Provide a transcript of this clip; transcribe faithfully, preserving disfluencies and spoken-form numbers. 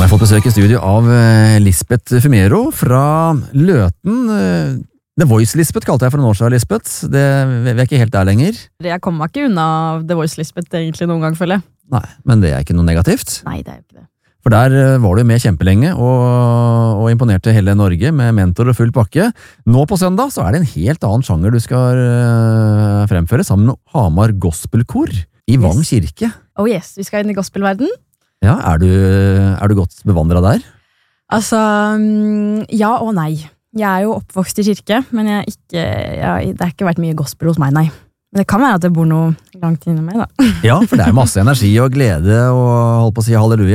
har fått besøk i studio av Lisbeth Fumero fra Løten. The Voice Lisbeth kalte jeg for noen år siden, Lisbeth. Det, vi er ikke helt der lenger. Jeg kommer meg ikke unna The Voice Lisbeth egentlig noen gang, føler jeg. Nei, men det er ikke noe negativt. Nei, det er jo ikke det. For der var du med kjempelenge og, og imponerte hele Norge med mentor og full pakke. Nå på søndag så er det en helt annen sjanger du skal uh, fremføre sammen med Hamar Gospelkor i Vang Yes. kirke. Oh yes, vi skal inn i gospelverden. Ja, er du, er du godt bevandret der? Altså, ja og nei. Jeg er jo oppvokst i kirke, men jeg er ikke, jeg, det har ikke vært mye gospel hos meg, nei. Men det kan være at det bor noe langt inni meg, da. Ja, for det er masse energi og glede og holdt på å si halleluja.